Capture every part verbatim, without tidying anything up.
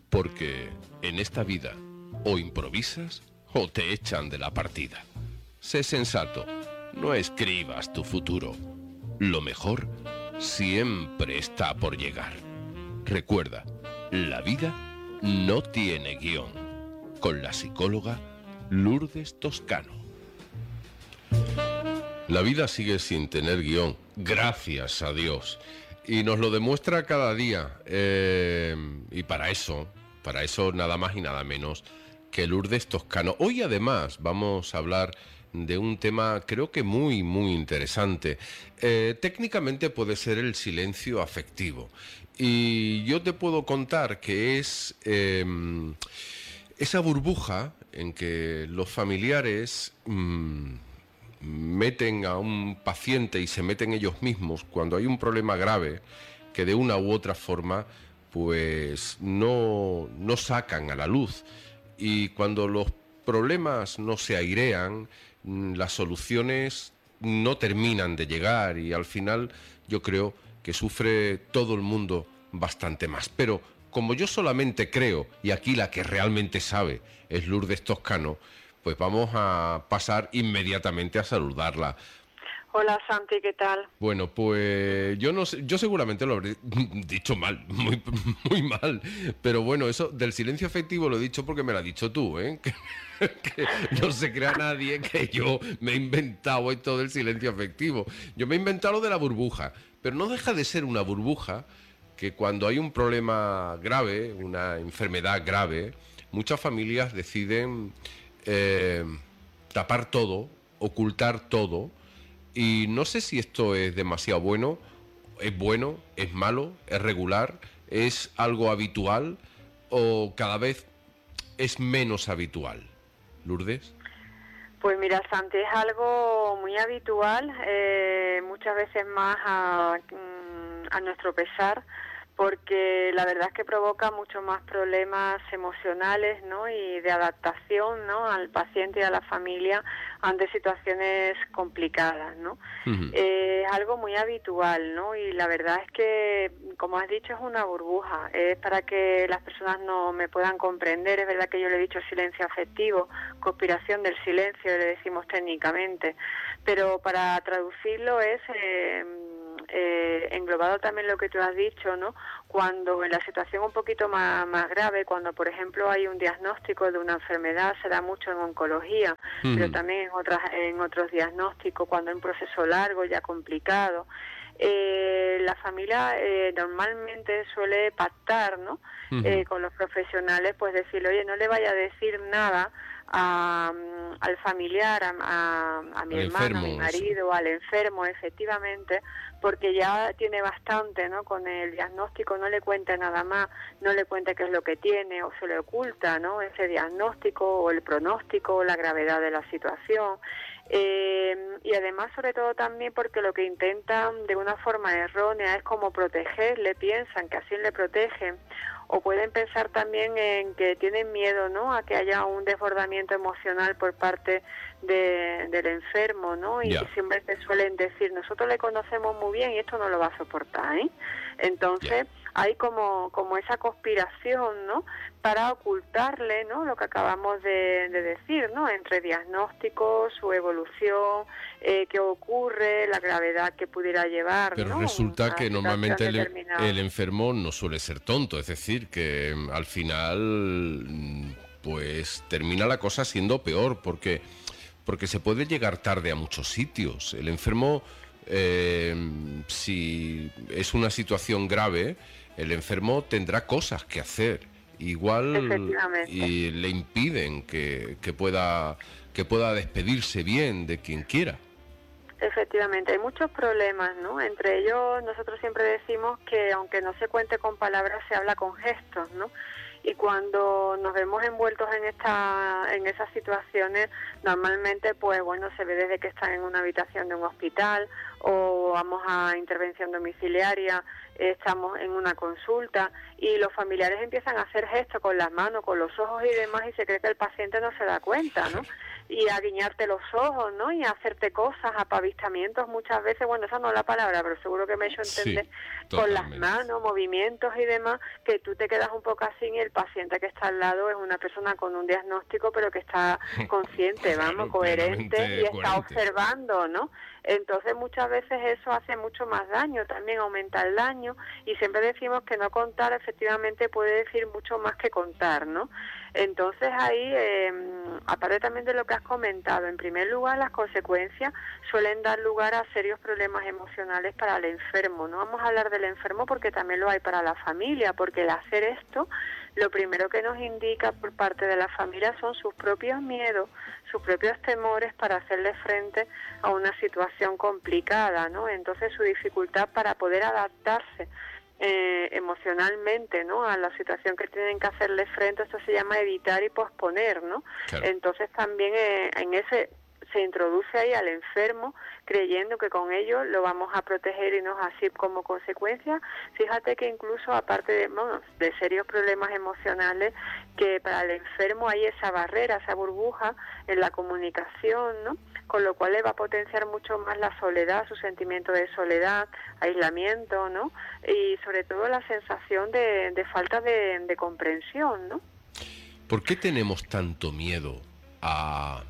Porque en esta vida o improvisas o te echan de la partida. Sé sensato, no escribas tu futuro. Lo mejor siempre está por llegar. Recuerda, la vida no tiene guión. Con la psicóloga Lourdes Toscano. La vida sigue sin tener guión, gracias a Dios. Y nos lo demuestra cada día. Eh, y para eso, para eso nada más y nada menos que Lourdes Toscano. Hoy además vamos a hablar de un tema creo que muy, muy interesante. Eh, técnicamente puede ser el silencio afectivo. Y yo te puedo contar que es eh, esa burbuja en que los familiares mmm, meten a un paciente y se meten ellos mismos cuando hay un problema grave que de una u otra forma pues no, no sacan a la luz. Y cuando los problemas no se airean, las soluciones no terminan de llegar y al final yo creo que sufre todo el mundo bastante más. Pero como yo solamente creo, y aquí la que realmente sabe es Lourdes Toscano, pues vamos a pasar inmediatamente a saludarla. Hola Santi, ¿qué tal? Bueno, pues yo no sé, yo seguramente lo habré dicho mal, muy, muy mal, pero bueno, eso del silencio afectivo lo he dicho porque me lo has dicho tú, ¿eh? Que, que no se crea nadie que yo me he inventado esto del silencio afectivo. Yo me he inventado lo de la burbuja, pero no deja de ser una burbuja que cuando hay un problema grave, una enfermedad grave, muchas familias deciden eh, tapar todo, ocultar todo. Y no sé si esto es demasiado bueno, es bueno, es malo, es regular, es algo habitual o cada vez es menos habitual. ¿Lourdes? Pues mira, Santi, es algo muy habitual, eh, muchas veces más a, a nuestro pesar, porque la verdad es que provoca muchos más problemas emocionales, ¿no? Y de adaptación, ¿no? Al paciente y a la familia ante situaciones complicadas, ¿no? Uh-huh. Eh, es algo muy habitual, ¿no? Y la verdad es que, como has dicho, es una burbuja. Es para que las personas no me puedan comprender. Es verdad que yo le he dicho silencio afectivo, conspiración del silencio, le decimos técnicamente. Pero para traducirlo es... Eh, Eh, englobado también lo que tú has dicho, ¿no? Cuando en la situación un poquito más, más grave, cuando por ejemplo hay un diagnóstico de una enfermedad, se da mucho en oncología, mm. pero también en otras en otros diagnósticos, cuando hay un proceso largo, ya complicado, eh, la familia eh, normalmente suele pactar, ¿no? Mm. Eh, con los profesionales, pues decirle, oye, no le vaya a decir nada A, al familiar, a, a, a mi al hermano, enfermo, a mi marido, sí. Al enfermo, efectivamente, porque ya tiene bastante, ¿no? Con el diagnóstico, no le cuente nada más, no le cuente qué es lo que tiene o se le oculta, ¿no? Ese diagnóstico o el pronóstico o la gravedad de la situación. Eh, y además, sobre todo también porque lo que intentan de una forma errónea es como protegerle, piensan que así le protegen, o pueden pensar también en que tienen miedo, ¿no? A que haya un desbordamiento emocional por parte de, del enfermo, ¿no? Y yeah. siempre te suelen decir, nosotros le conocemos muy bien y esto no lo va a soportar, ¿eh? Entonces, yeah. hay como, como esa conspiración, ¿no? Para ocultarle, ¿no? Lo que acabamos de, de decir, ¿no? Entre diagnósticos, su evolución, eh, qué ocurre, la gravedad que pudiera llevar, Pero ¿no? resulta que normalmente el, el enfermo no suele ser tonto, es decir, que al final pues termina la cosa siendo peor, porque, porque se puede llegar tarde a muchos sitios. El enfermo, eh, si es una situación grave, el enfermo tendrá cosas que hacer. Igual y le impiden que, que pueda que pueda despedirse bien de quien quiera. Efectivamente, hay muchos problemas, ¿no? Entre ellos, nosotros siempre decimos que aunque no se cuente con palabras, se habla con gestos, ¿no? Y cuando nos vemos envueltos en esta en esas situaciones, normalmente, pues bueno, se ve desde que están en una habitación de un hospital o vamos a intervención domiciliaria, estamos en una consulta y los familiares empiezan a hacer gestos con las manos, con los ojos y demás y se cree que el paciente no se da cuenta, ¿no? y a guiñarte los ojos, ¿no? Y a hacerte cosas, apavistamientos muchas veces, bueno, esa no es la palabra, pero seguro que me he hecho entender, sí, con las manos, movimientos y demás, que tú te quedas un poco así y el paciente que está al lado es una persona con un diagnóstico, pero que está consciente, claro, vamos, coherente y está coherente. observando, ¿no? Entonces muchas veces eso hace mucho más daño, también aumenta el daño, y siempre decimos que no contar efectivamente puede decir mucho más que contar, ¿no? Entonces ahí, eh, aparte también de lo que has comentado, en primer lugar las consecuencias suelen dar lugar a serios problemas emocionales para el enfermo. No vamos a hablar del enfermo porque también lo hay para la familia, porque el hacer esto, lo primero que nos indica por parte de la familia son sus propios miedos, sus propios temores para hacerle frente a una situación complicada, ¿no? Entonces su dificultad para poder adaptarse eh, emocionalmente, ¿no?, a la situación que tienen que hacerle frente, esto se llama evitar y posponer, ¿no? Claro. Entonces también eh, en ese se introduce ahí al enfermo creyendo que con ello lo vamos a proteger y no es así. Como consecuencia, fíjate que incluso aparte de, bueno, de serios problemas emocionales, que para el enfermo hay esa barrera, esa burbuja en la comunicación, ¿no? Con lo cual le va a potenciar mucho más la soledad, su sentimiento de soledad, aislamiento, ¿no? Y sobre todo la sensación de, de falta de, de comprensión, ¿no? ¿Por qué tenemos tanto miedo a...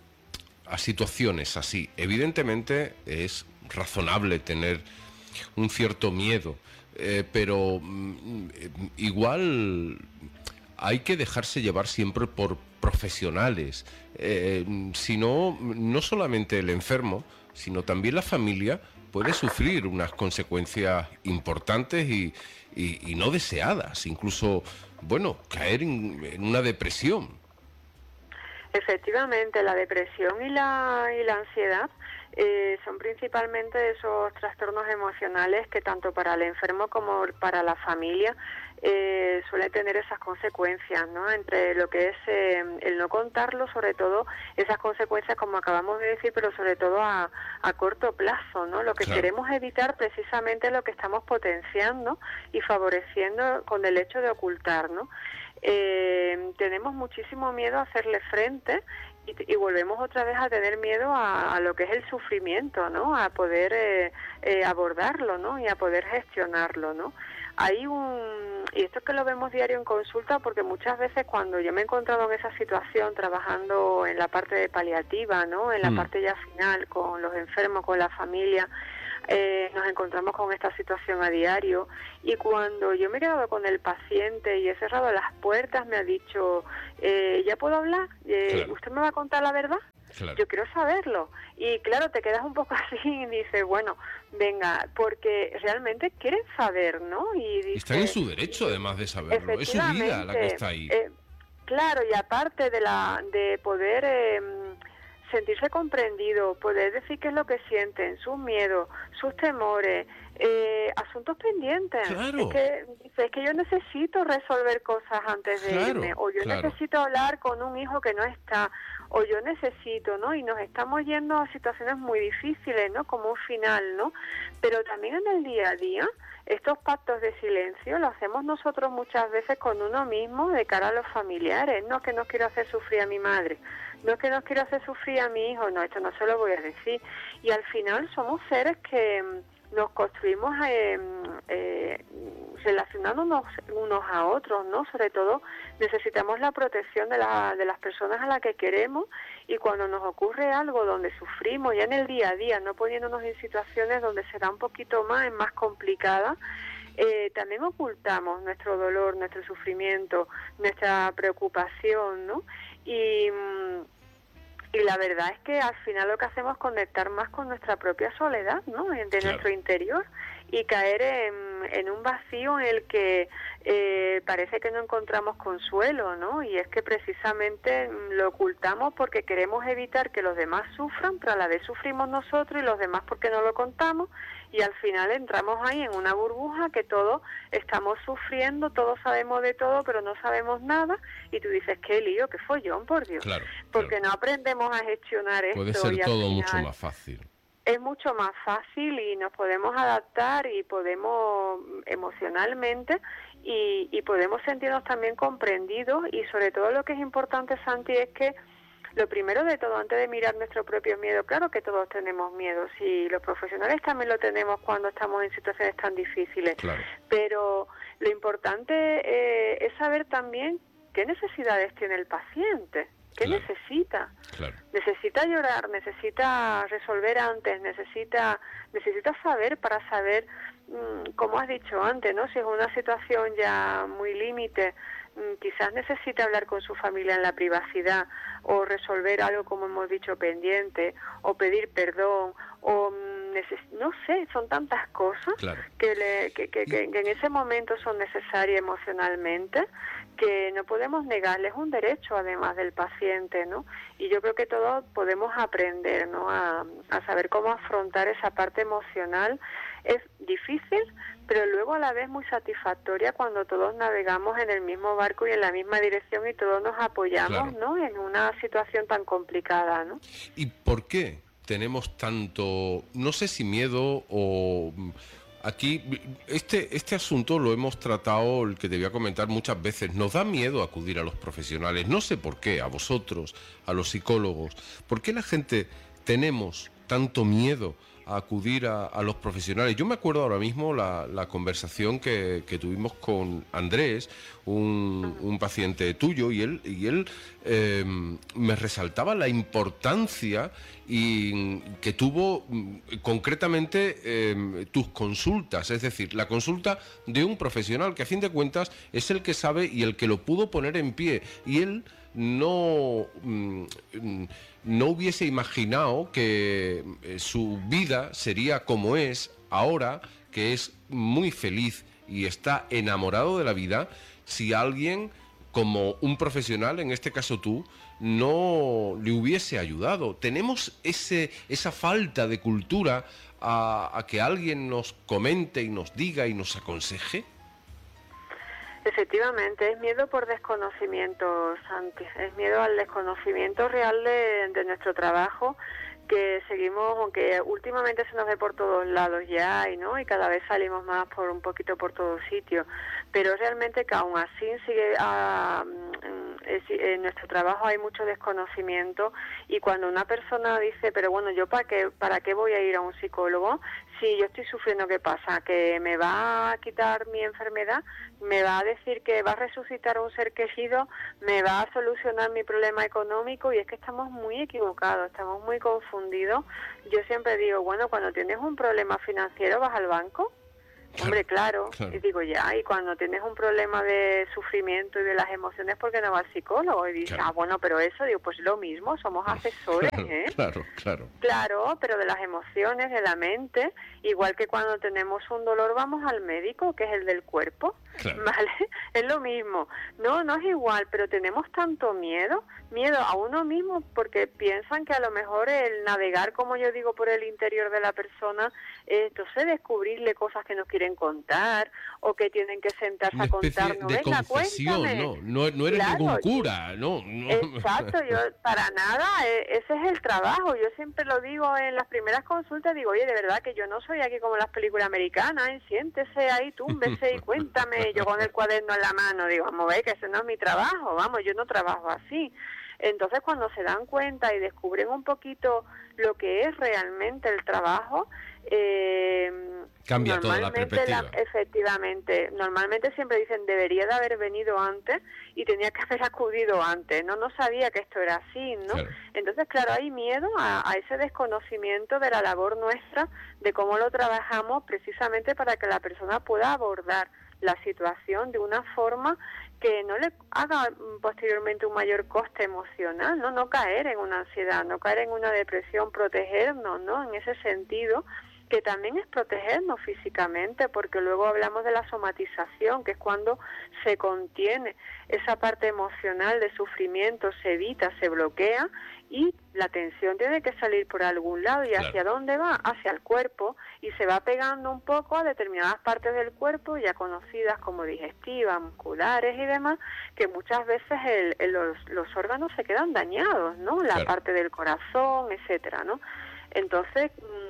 a situaciones así? Evidentemente es razonable tener un cierto miedo, eh, pero mm, igual hay que dejarse llevar siempre por profesionales, eh, si no, no solamente el enfermo, sino también la familia puede sufrir unas consecuencias importantes y, y, y no deseadas, incluso, bueno, caer en, en una depresión. Efectivamente, la depresión y la, y la ansiedad eh, son principalmente esos trastornos emocionales que tanto para el enfermo como para la familia eh, suele tener esas consecuencias, ¿no? Entre lo que es eh, el no contarlo, sobre todo esas consecuencias, como acabamos de decir, pero sobre todo a, a corto plazo, ¿no? Lo que claro. queremos evitar precisamente lo que estamos potenciando y favoreciendo con el hecho de ocultar, ¿no? Eh, tenemos muchísimo miedo a hacerle frente y, y volvemos otra vez a tener miedo a, a lo que es el sufrimiento, ¿no? A poder eh, eh, abordarlo, ¿no? Y a poder gestionarlo, ¿no? Hay un... y esto es que lo vemos diario en consulta, porque muchas veces cuando yo me he encontrado en esa situación trabajando en la parte de paliativa, ¿no? En la mm. parte ya final, con los enfermos, con la familia, Eh, nos encontramos con esta situación a diario, y cuando yo me he quedado con el paciente y he cerrado las puertas, me ha dicho, eh, ¿ya puedo hablar? Eh, claro. ¿Usted me va a contar la verdad? Claro. Yo quiero saberlo. Y claro, te quedas un poco así y dices, bueno, venga, porque realmente quieren saber, ¿no? Y, dice, y están en su derecho, además de saberlo, es su vida la que está ahí. Eh, claro, y aparte de, la, de poder... Eh, sentirse comprendido, poder decir qué es lo que sienten, sus miedos, sus temores, eh, asuntos pendientes. Claro. Es que, es que yo necesito resolver cosas antes de claro, irme, o yo claro. necesito hablar con un hijo que no está, o yo necesito, ¿no? Y nos estamos yendo a situaciones muy difíciles, ¿no? Como un final, ¿no? Pero también en el día a día, estos pactos de silencio los hacemos nosotros muchas veces con uno mismo de cara a los familiares. No, que no quiero hacer sufrir a mi madre, no es que no quiero hacer sufrir a mi hijo, no, esto no se lo voy a decir. Y al final somos seres que nos construimos eh, eh, relacionándonos unos a otros, ¿no? Sobre todo necesitamos la protección de, la, de las personas a las que queremos, y cuando nos ocurre algo donde sufrimos ya en el día a día, no poniéndonos en situaciones donde será un poquito más, es más complicada, eh, también ocultamos nuestro dolor, nuestro sufrimiento, nuestra preocupación, ¿no? Y... Y la verdad es que al final lo que hacemos es conectar más con nuestra propia soledad, ¿no? De claro. nuestro interior, y caer en, en un vacío en el que eh, parece que no encontramos consuelo, ¿no? Y es que precisamente lo ocultamos porque queremos evitar que los demás sufran, pero a la vez sufrimos nosotros y los demás porque no lo contamos, y al final entramos ahí en una burbuja que todos estamos sufriendo, todos sabemos de todo, pero no sabemos nada, y tú dices, qué lío, qué follón, por Dios. Claro, porque claro. no aprendemos a gestionar esto. Puede ser y al todo final mucho más fácil. Es mucho más fácil y nos podemos adaptar y podemos emocionalmente y, y podemos sentirnos también comprendidos, y sobre todo lo que es importante, Santi, es que lo primero de todo, antes de mirar nuestro propio miedo, claro que todos tenemos miedo, sí, los profesionales también lo tenemos cuando estamos en situaciones tan difíciles, Claro. pero lo importante eh, es saber también qué necesidades tiene el paciente, qué Claro. necesita. Claro. Necesita llorar, necesita resolver antes, necesita necesita saber para saber, mmm, como has dicho antes, ¿no? Si es una situación ya muy límite, mmm, quizás necesita hablar con su familia en la privacidad, o resolver algo, como hemos dicho, pendiente, o pedir perdón, o mmm, neces- no sé, son tantas cosas Claro. que, le, que, que, que, que en ese momento son necesarias emocionalmente, que no podemos negarles un derecho además del paciente, ¿no? Y yo creo que todos podemos aprender, ¿no? A, a saber cómo afrontar esa parte emocional. Es difícil, pero luego a la vez muy satisfactoria cuando todos navegamos en el mismo barco y en la misma dirección y todos nos apoyamos, Claro. ¿no? En una situación tan complicada, ¿no? ¿Y por qué tenemos tanto, no sé si miedo o... Aquí, este, este asunto lo hemos tratado, el que te voy a comentar muchas veces. Nos da miedo acudir a los profesionales. No sé por qué, a vosotros, a los psicólogos. ¿Por qué la gente tenemos tanto miedo a acudir a, a los profesionales? Yo me acuerdo ahora mismo la, la conversación que, que tuvimos con Andrés, un, un paciente tuyo, y él, y él eh, me resaltaba la importancia y que tuvo concretamente eh, tus consultas, es decir, la consulta de un profesional que a fin de cuentas es el que sabe y el que lo pudo poner en pie, y él no, no hubiese imaginado que su vida sería como es ahora, que es muy feliz y está enamorado de la vida, si alguien como un profesional, en este caso tú, no le hubiese ayudado. Tenemos ese, esa falta de cultura a, a que alguien nos comente y nos diga y nos aconseje. Efectivamente, es miedo por desconocimiento, Santi, es miedo al desconocimiento real de, de nuestro trabajo, que seguimos, aunque últimamente se nos ve por todos lados ya, y no, y cada vez salimos más por un poquito por todos sitios, pero realmente que aún así sigue a, en nuestro trabajo hay mucho desconocimiento, y cuando una persona dice, pero bueno, yo para qué, para qué voy a ir a un psicólogo si yo estoy sufriendo, ¿qué pasa? ¿Que me va a quitar mi enfermedad? ¿Me va a decir que va a resucitar a un ser querido? ¿Me va a solucionar mi problema económico? Y es que estamos muy equivocados, estamos muy confundidos. Yo siempre digo, bueno, cuando tienes un problema financiero vas al banco. Hombre, claro, claro. Y digo ya, y cuando tienes un problema de sufrimiento y de las emociones, ¿por qué no vas al psicólogo? Y dices, Claro. ah, bueno, pero eso, digo, pues lo mismo, somos asesores, ¿eh? Claro, claro. Claro, pero de las emociones, de la mente, igual que cuando tenemos un dolor vamos al médico, que es el del cuerpo, Claro. ¿vale? Es lo mismo. No, no es igual, pero tenemos tanto miedo, miedo a uno mismo, porque piensan que a lo mejor el navegar, como yo digo, por el interior de la persona, eh, entonces descubrirle cosas que nos quieren contar, o que tienen que sentarse Una a especie contarnos, de venga, confesión, cuéntame. ¿no? No, no eres Claro, ningún cura, no, no. Exacto, yo para nada, eh, ese es el trabajo. Yo siempre lo digo en las primeras consultas, digo, oye, de verdad que yo no soy aquí como las películas americanas, ¿eh? Siéntese ahí, túmbese y cuéntame, yo con el cuaderno en la mano, digo, vamos a ver que ese no es mi trabajo, vamos, yo no trabajo así. Entonces cuando se dan cuenta y descubren un poquito lo que es realmente el trabajo, eh, cambia toda la perspectiva. La, efectivamente, normalmente siempre dicen debería de haber venido antes y tenía que haber acudido antes, no no sabía que esto era así, ¿no? Claro. Entonces, claro, hay miedo a, a ese desconocimiento de la labor nuestra, de cómo lo trabajamos precisamente para que la persona pueda abordar la situación de una forma que no le haga posteriormente un mayor coste emocional, no no caer en una ansiedad, no caer en una depresión, protegernos, ¿no? En ese sentido, que también es protegernos físicamente, porque luego hablamos de la somatización, que es cuando se contiene esa parte emocional de sufrimiento, se evita, se bloquea, y la tensión tiene que salir por algún lado. ¿Y Claro. hacia dónde va? Hacia el cuerpo, y se va pegando un poco a determinadas partes del cuerpo ya conocidas como digestivas, musculares y demás, que muchas veces el, el, los, los órganos se quedan dañados, ¿no? La Claro. parte del corazón, etcétera, ¿no? Entonces,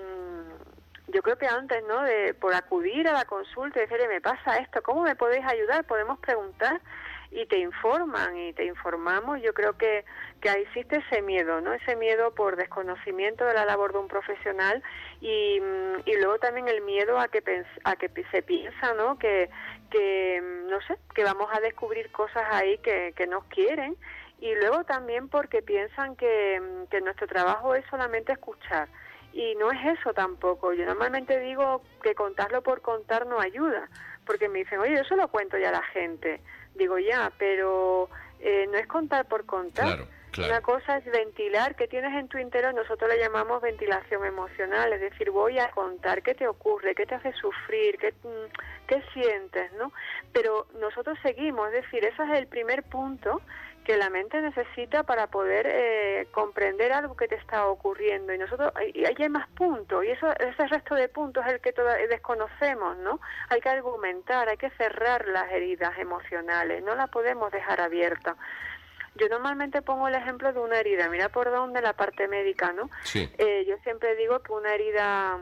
yo creo que antes, ¿no?, de por acudir a la consulta y decirle, me pasa esto, ¿cómo me podéis ayudar? Podemos preguntar, y te informan y te informamos. Yo creo que, que ahí existe ese miedo, ¿no? Ese miedo por desconocimiento de la labor de un profesional y, y luego también el miedo a que pens a que se piensa, ¿no? Que, que, no sé, que vamos a descubrir cosas ahí que, que nos quieren, y luego también porque piensan que, que nuestro trabajo es solamente escuchar. Y no es eso tampoco. Yo normalmente digo que contarlo por contar no ayuda, porque me dicen, oye, yo se lo cuento ya a la gente. Digo, ya, pero eh, no es contar por contar. Claro, claro. Una cosa es ventilar qué tienes en tu interior, nosotros le llamamos ventilación emocional, es decir, voy a contar qué te ocurre, qué te hace sufrir, qué, qué sientes, ¿no? Pero nosotros seguimos, es decir, ese es el primer punto que la mente necesita para poder eh, comprender algo que te está ocurriendo, y nosotros y ahí hay más puntos, y eso ese resto de puntos es el que toda, desconocemos, ¿no? Hay que argumentar, hay que cerrar las heridas emocionales, no las podemos dejar abiertas. Yo normalmente pongo el ejemplo de una herida, mira por dónde la parte médica, ¿no? Sí. Eh, yo siempre digo que una herida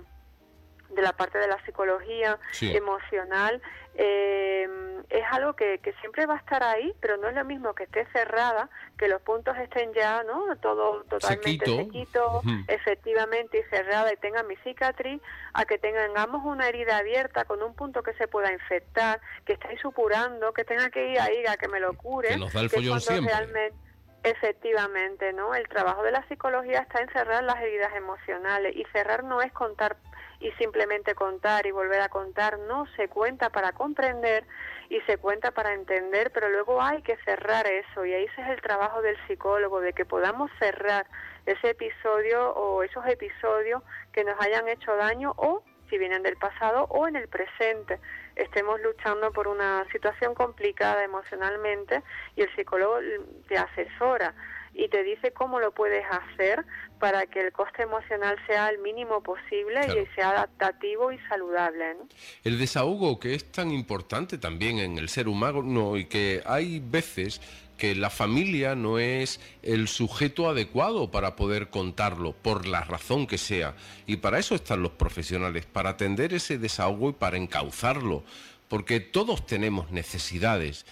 de la parte de la psicología sí. emocional eh, es algo que, que siempre va a estar ahí, pero no es lo mismo que esté cerrada, que los puntos estén ya, ¿no? Todo totalmente sequito, sequito, uh-huh. efectivamente, y cerrada, y tengan mi cicatriz, a que tengamos una herida abierta con un punto que se pueda infectar, que esté supurando, que tenga que ir ahí a que me lo cure, que nos da el que follón siempre. Realmente, efectivamente, ¿no? El trabajo de la psicología está en cerrar las heridas emocionales, y cerrar no es contar y simplemente contar y volver a contar, no, se cuenta para comprender y se cuenta para entender, pero luego hay que cerrar eso, y ahí ese es el trabajo del psicólogo, de que podamos cerrar ese episodio o esos episodios que nos hayan hecho daño, o si vienen del pasado o en el presente, estemos luchando por una situación complicada emocionalmente, y el psicólogo te asesora y te dice cómo lo puedes hacer para que el coste emocional sea el mínimo posible, claro, y sea adaptativo y saludable, ¿no? El desahogo, que es tan importante también en el ser humano, y que hay veces que la familia no es el sujeto adecuado para poder contarlo, por la razón que sea, y para eso están los profesionales, para atender ese desahogo y para encauzarlo, porque todos tenemos necesidades,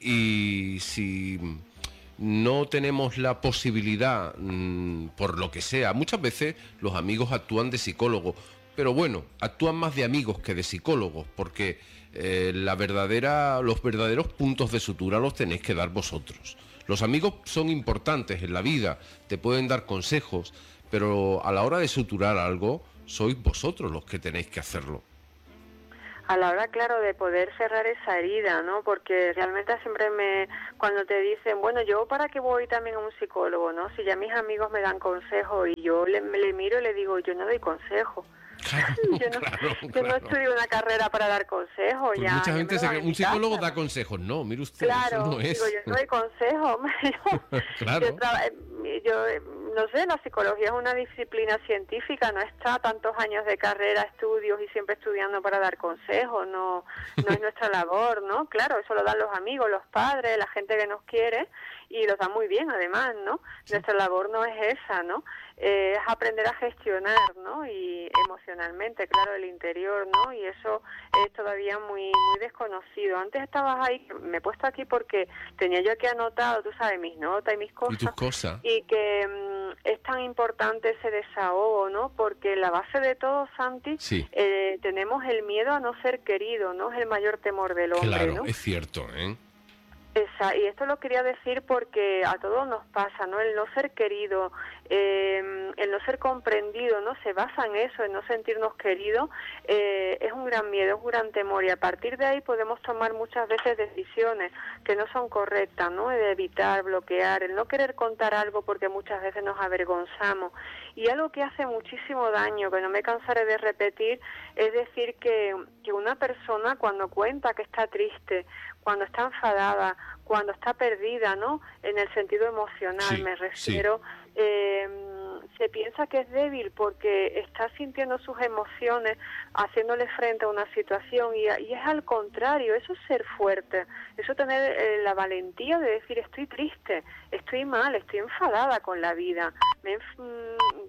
y si no tenemos la posibilidad, mmm, por lo que sea, muchas veces los amigos actúan de psicólogos, pero bueno, actúan más de amigos que de psicólogos, porque eh, la verdadera, los verdaderos puntos de sutura los tenéis que dar vosotros. Los amigos son importantes en la vida, te pueden dar consejos, pero a la hora de suturar algo, sois vosotros los que tenéis que hacerlo. A la hora, claro, de poder cerrar esa herida, ¿no? Porque realmente siempre me, cuando te dicen, bueno, yo para qué voy también a un psicólogo, ¿no? Si ya mis amigos me dan consejos, y yo le, le miro y le digo, yo no doy consejos. Claro, yo no, claro, yo claro. no estudio una carrera para dar consejos. Pues ya, mucha ya gente se cree, un psicólogo casa. da consejos. No, mire usted, claro, eso no es. Digo, yo no doy consejos. yo, claro. yo, yo, no sé, la psicología es una disciplina científica, no está tantos años de carrera, estudios y siempre estudiando para dar consejos, no, no es nuestra labor, ¿no? Claro, eso lo dan los amigos, los padres, la gente que nos quiere, y los da muy bien además, ¿no? Sí. Nuestra labor no es esa, ¿no? Eh, es aprender a gestionar, ¿no? Y emocionalmente, claro, el interior, ¿no? Y eso es todavía muy muy desconocido. Antes estabas ahí, me he puesto aquí porque tenía yo aquí anotado, tú sabes, mis notas y mis cosas. Y tus cosas. Y que mmm, es tan importante ese desahogo, ¿no? Porque la base de todo, Santi, sí. eh, tenemos el miedo a no ser querido, ¿no? Es el mayor temor del hombre, claro, ¿no? es cierto, ¿eh? Esa, y esto lo quería decir porque a todos nos pasa, ¿no? El no ser querido, eh, el no ser comprendido, ¿no? Se basa en eso, en no sentirnos queridos, eh, es un gran miedo, es un gran temor, y a partir de ahí podemos tomar muchas veces decisiones que no son correctas, ¿no? De evitar, bloquear, el no querer contar algo porque muchas veces nos avergonzamos. Y algo que hace muchísimo daño, que no me cansaré de repetir, es decir que, que una persona cuando cuenta que está triste, cuando está enfadada, cuando está perdida, ¿no? En el sentido emocional, sí, me refiero, sí. eh, se piensa que es débil porque está sintiendo sus emociones, haciéndole frente a una situación, y, y es al contrario, eso es ser fuerte, eso es tener eh, la valentía de decir, estoy triste, estoy mal, estoy enfadada con la vida, me,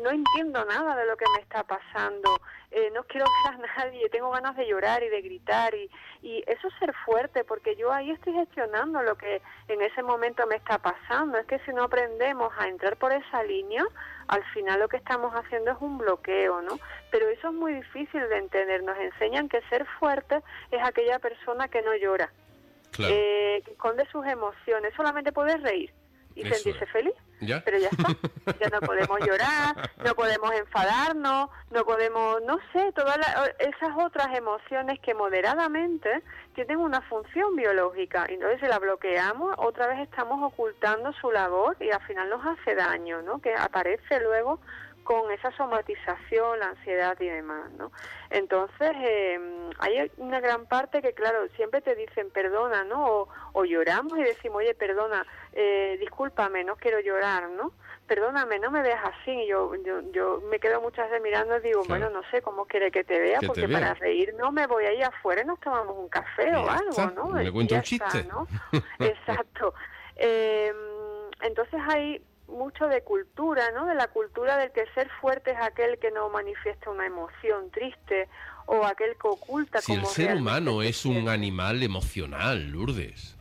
no entiendo nada de lo que me está pasando, eh, no quiero ver a nadie, tengo ganas de llorar y de gritar, y, y eso es ser fuerte, porque yo ahí estoy gestionando lo que en ese momento me está pasando. Es que si no aprendemos a entrar por esa línea, al final lo que estamos haciendo es un bloqueo, ¿no? Pero eso es muy difícil de entender. Nos enseñan que ser fuerte es aquella persona que no llora, claro. eh, que esconde sus emociones, solamente puede reír y Eso sentirse es. feliz. ¿Ya? Pero ya está, ya no podemos llorar, no podemos enfadarnos, no podemos, no sé, todas la, esas otras emociones que moderadamente tienen una función biológica, y entonces si la bloqueamos, otra vez estamos ocultando su labor y al final nos hace daño, ¿no? Que aparece luego con esa somatización, la ansiedad y demás, ¿no? Entonces, eh, hay una gran parte que, claro, siempre te dicen perdona, ¿no? O, o lloramos y decimos, oye, perdona, eh, discúlpame, no quiero llorar, ¿no? Perdóname, no me veas así. Y yo, yo, yo me quedo muchas veces mirando y digo, claro. bueno, no sé cómo quiere que te vea, Que porque te vea. para reír no me voy a ir afuera y nos tomamos un café Y o ya algo, está. ¿no? Me Y cuento ya un chiste. está, ¿no? Exacto. Eh, entonces hay mucho de cultura, ¿no? De la cultura del que ser fuerte es aquel que no manifiesta una emoción triste o aquel que oculta. Si como el ser realmente humano se es un siente. animal emocional, Lourdes.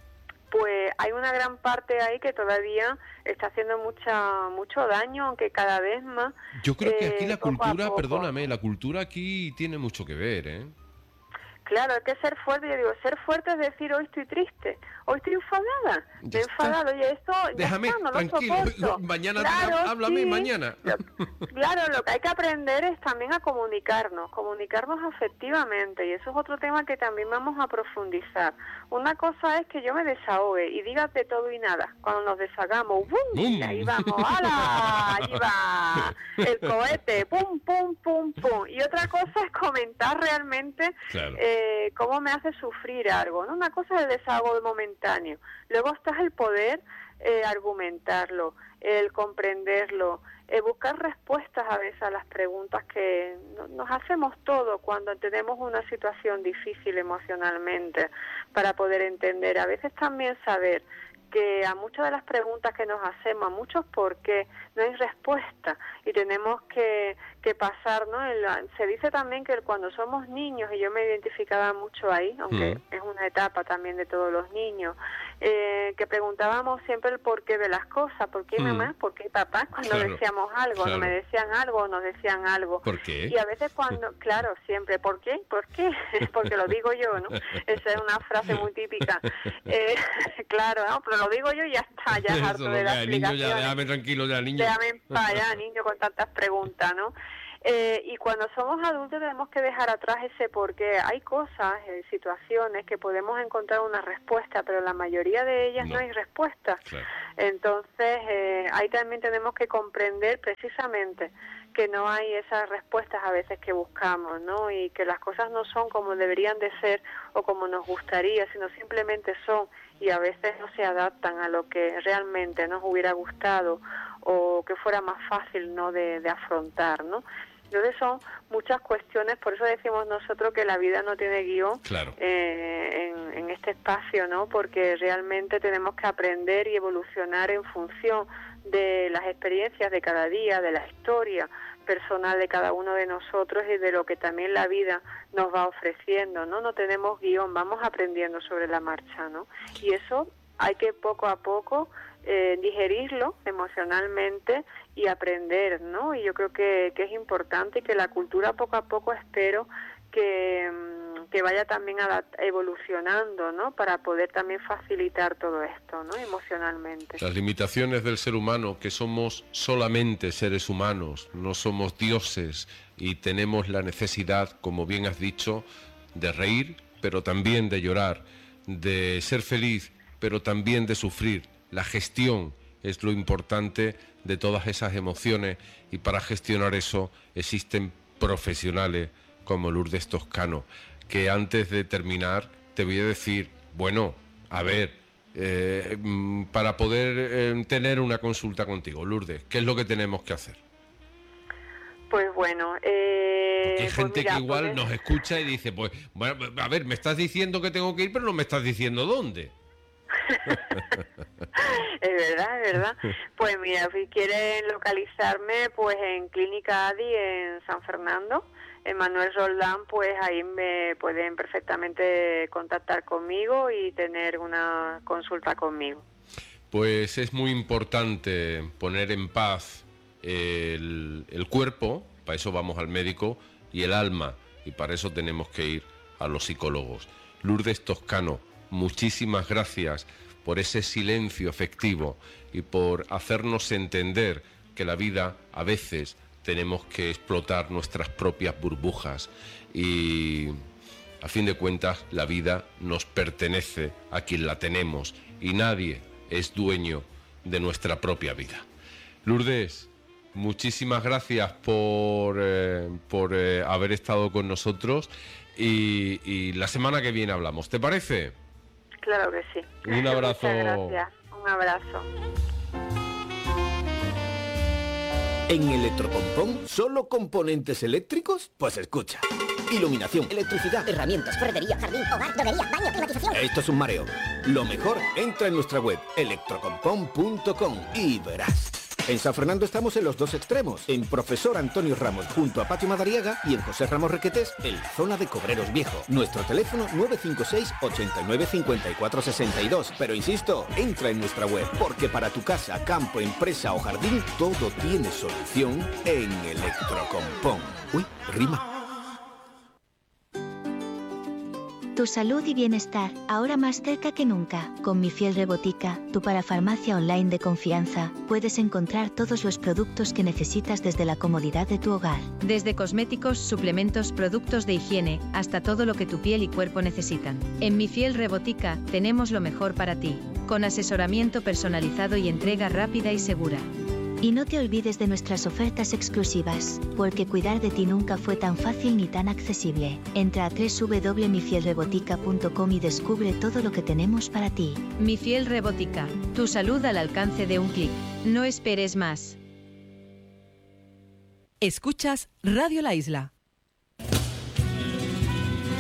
Pues hay una gran parte ahí que todavía está haciendo mucha mucho daño, aunque cada vez más. Yo creo que aquí eh, la poco a cultura, poco. perdóname, la cultura aquí tiene mucho que ver, ¿eh? Claro, hay que ser fuerte. Yo digo, ser fuerte es decir, hoy estoy triste, hoy estoy enfadada, Ya me he está. enfadado, oye, esto ya Déjame, está, no tranquilo, lo soporto. mañana Claro, háblame, sí. mañana. Lo- claro, lo que hay que aprender es también a comunicarnos, comunicarnos afectivamente, y eso es otro tema que también vamos a profundizar. Una cosa es que yo me desahogue y diga de todo y nada. Cuando nos deshagamos, ¡bum! ¡Bum! Ahí vamos, ¡hala! Allí va el cohete, ¡pum, pum, pum, pum! Y otra cosa es comentar realmente Claro. eh, cómo me hace sufrir algo, ¿no? Una cosa es el desahogo momentáneo, luego está el poder eh, argumentarlo, el comprenderlo, eh, buscar respuestas a veces a las preguntas que no, nos hacemos todos cuando tenemos una situación difícil emocionalmente, para poder entender. A veces también saber que a muchas de las preguntas que nos hacemos, a muchos por qué, no hay respuesta, y tenemos que, que pasar, ¿no? En la- se dice también que cuando somos niños, y yo me identificaba mucho ahí, aunque Mm. es una etapa también de todos los niños, eh, que preguntábamos siempre el porqué de las cosas, ¿por qué Mm. mamá? ¿Por qué papá? Cuando Claro, decíamos algo, claro. no me decían algo, o nos decían algo. ¿Por qué? Y a veces cuando, claro, siempre, ¿por qué? ¿Por qué? Porque lo digo yo, ¿no? Esa es una frase muy típica. Eh, claro, ¿no? Pero lo digo yo y ya está, ya es Eso harto es lo de que las hay, niño, ya explicaciones. déjame tranquilo ya, niño. Déjame en paz ya, niño, con tantas preguntas, ¿no? Eh, y cuando somos adultos tenemos que dejar atrás ese porqué. Hay cosas, eh, situaciones que podemos encontrar una respuesta, pero la mayoría de ellas no, No. hay respuesta. Claro. Entonces, eh, ahí también tenemos que comprender precisamente que no hay esas respuestas a veces que buscamos, ¿no? Y que las cosas no son como deberían de ser o como nos gustaría, sino simplemente son, y a veces no se adaptan a lo que realmente nos hubiera gustado o que fuera más fácil, ¿no?, de, de afrontar, ¿no? Entonces son muchas cuestiones, por eso decimos nosotros que la vida no tiene guión. Claro. eh, en, en este espacio, ¿no? Porque realmente tenemos que aprender y evolucionar en función de las experiencias de cada día, de la historia personal de cada uno de nosotros y de lo que también la vida nos va ofreciendo, ¿no? No tenemos guión, vamos aprendiendo sobre la marcha, ¿no? Y eso hay que poco a poco eh, digerirlo emocionalmente y aprender, ¿no? Y yo creo que, que es importante y que la cultura poco a poco espero que, que vaya también adapt- evolucionando, ¿no? Para poder también facilitar todo esto, ¿no? Emocionalmente. Las limitaciones del ser humano, que somos solamente seres humanos, no somos dioses, y tenemos la necesidad, como bien has dicho, de reír, pero también de llorar, de ser feliz, pero también de sufrir. La gestión es lo importante de todas esas emociones, y para gestionar eso existen profesionales como Lourdes Toscano, que antes de terminar te voy a decir, bueno, a ver, eh, para poder eh, tener una consulta contigo, Lourdes, ¿qué es lo que tenemos que hacer? Pues bueno, eh, Porque hay pues gente mira, que igual pues- nos escucha y dice, pues, bueno, a ver, me estás diciendo que tengo que ir, pero no me estás diciendo dónde. Es verdad, es verdad. Pues mira, si quieren localizarme, pues en Clínica Adi en San Fernando, en Manuel Roldán, pues ahí me pueden perfectamente contactar conmigo y tener una consulta conmigo. Pues es muy importante poner en paz el, el cuerpo, para eso vamos al médico, y el alma, y para eso tenemos que ir a los psicólogos. Lourdes Toscano, muchísimas gracias por ese silencio afectivo y por hacernos entender que la vida a veces tenemos que explotar nuestras propias burbujas y a fin de cuentas la vida nos pertenece a quien la tenemos y nadie es dueño de nuestra propia vida. Lourdes, muchísimas gracias por, eh, por eh, haber estado con nosotros y, y la semana que viene hablamos, ¿te parece? Claro que sí. Un abrazo. Muchas gracias. Un abrazo. ¿En Electrocompón solo componentes eléctricos? Pues escucha. Iluminación, electricidad, herramientas, ferretería, jardín, hogar, droguería, baño, climatización. Esto es un mareo. Lo mejor, entra en nuestra web electrocompón punto com y verás. En San Fernando estamos en los dos extremos, en Profesor Antonio Ramos junto a Patio Madariaga y en José Ramos Requetés en la zona de Cobreros Viejo. Nuestro teléfono nueve cinco seis, ocho nueve, cinco cuatro seis dos. Pero insisto, entra en nuestra web, porque para tu casa, campo, empresa o jardín, todo tiene solución en Electrocompón. Uy, rima. Tu salud y bienestar, ahora más cerca que nunca. Con Mi Fiel Rebotica, tu parafarmacia online de confianza, puedes encontrar todos los productos que necesitas desde la comodidad de tu hogar. Desde cosméticos, suplementos, productos de higiene, hasta todo lo que tu piel y cuerpo necesitan. En Mi Fiel Rebotica, tenemos lo mejor para ti, con asesoramiento personalizado y entrega rápida y segura. Y no te olvides de nuestras ofertas exclusivas, porque cuidar de ti nunca fue tan fácil ni tan accesible. Entra a doble u doble u doble u punto mi fiel rebotica punto com y descubre todo lo que tenemos para ti. Mi Fiel Rebotica, tu salud al alcance de un clic. No esperes más. Escuchas Radio La Isla.